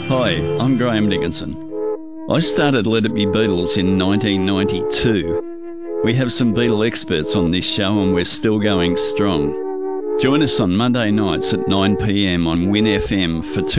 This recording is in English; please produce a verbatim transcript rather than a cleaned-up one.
Hi, I'm Graham Dickinson. I started Let It Be Beatles in nineteen ninety-two. We have some Beatle experts on this show and we're still going strong. Join us on Monday nights at nine p m on Win F M for two